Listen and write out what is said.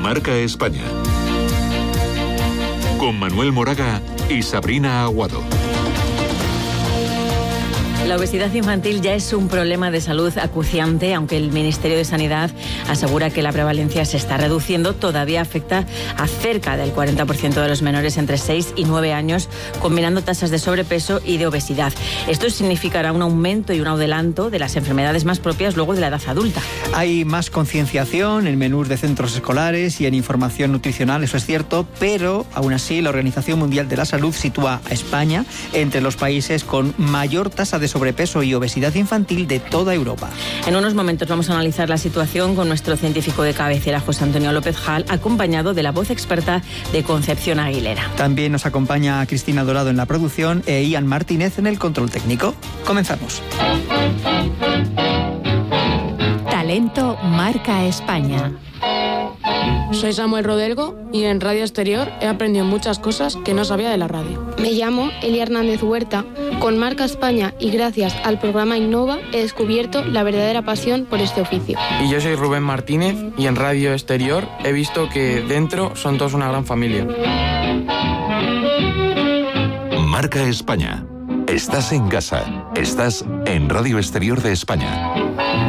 Marca España. Con Manuel Moraga y Sabrina Aguado. La obesidad infantil ya es un problema de salud acuciante, aunque el Ministerio de Sanidad asegura que la prevalencia se está reduciendo. Todavía afecta a cerca del 40% de los menores entre 6 y 9 años, combinando tasas de sobrepeso y de obesidad. Esto significará un aumento y un adelanto de las enfermedades más propias luego de la edad adulta. Hay más concienciación en menús de centros escolares y en información nutricional, eso es cierto, pero aún así la Organización Mundial de la Salud sitúa a España entre los países con mayor tasa de sobrepeso y obesidad infantil de toda Europa. En unos momentos vamos a analizar la situación con nuestro científico de cabecera, José Antonio López Jal, acompañado de la voz experta de Concepción Aguilera. También nos acompaña Cristina Dorado en la producción e Ian Martínez en el control técnico. Comenzamos. Talento Marca España. Soy Samuel Rodelgo y en Radio Exterior he aprendido muchas cosas que no sabía de la radio. Me llamo Elia Hernández Huerta. Con Marca España y gracias al programa Innova he descubierto la verdadera pasión por este oficio. Y yo soy Rubén Martínez y en Radio Exterior he visto que dentro son todos una gran familia. Marca España. Estás en casa. Estás en Radio Exterior de España.